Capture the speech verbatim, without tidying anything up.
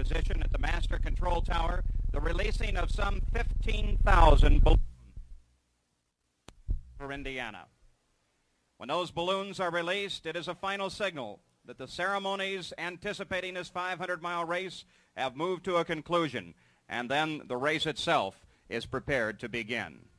position at the master control tower, the releasing of some fifteen thousand balloons for Indiana. When those balloons are released, it is a final signal that the ceremonies anticipating this five hundred mile race have moved to a conclusion, and then the race itself is prepared to begin.